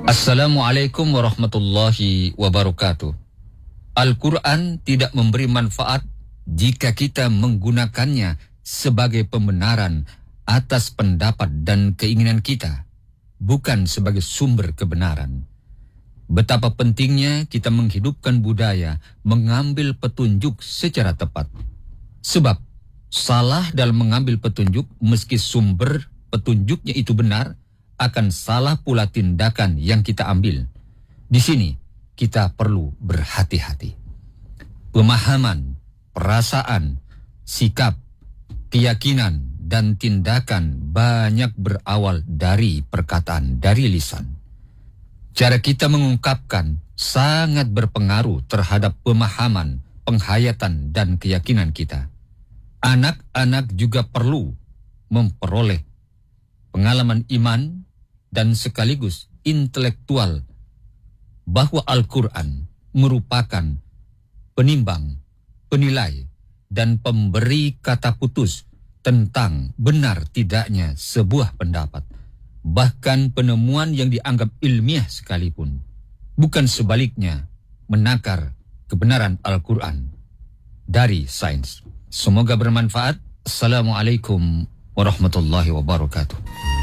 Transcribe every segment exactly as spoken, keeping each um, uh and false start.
Assalamualaikum warahmatullahi wabarakatuh. Al-Quran tidak memberi manfaat jika kita menggunakannya sebagai pembenaran atas pendapat dan keinginan kita, bukan sebagai sumber kebenaran. Betapa pentingnya kita menghidupkan budaya mengambil petunjuk secara tepat. Sebab salah dalam mengambil petunjuk meski sumber petunjuknya itu benar, akan salah pula tindakan yang kita ambil. Di sini kita perlu berhati-hati. Pemahaman, perasaan, sikap, keyakinan, dan tindakan banyak berawal dari perkataan, dari lisan. Cara kita mengungkapkan sangat berpengaruh terhadap pemahaman, penghayatan, dan keyakinan kita. Anak-anak juga perlu memperoleh pengalaman iman dan sekaligus intelektual bahwa Al-Quran merupakan penimbang, penilai, dan pemberi kata putus tentang benar tidaknya sebuah pendapat. Bahkan penemuan yang dianggap ilmiah sekalipun, bukan sebaliknya menakar kebenaran Al-Quran dari sains. Semoga bermanfaat. Assalamualaikum warahmatullahi wabarakatuh.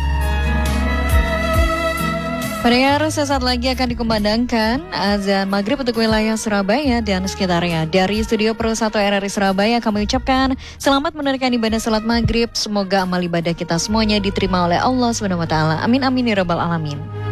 Pendengar, sesaat lagi akan dikumandangkan azan maghrib untuk wilayah Surabaya dan sekitarnya. Dari studio Pro satu R R I Surabaya kami ucapkan selamat menunaikan ibadah salat maghrib. Semoga amal ibadah kita semuanya diterima oleh Allah subhanahu wa taala. Amin amin ya rabbal alamin.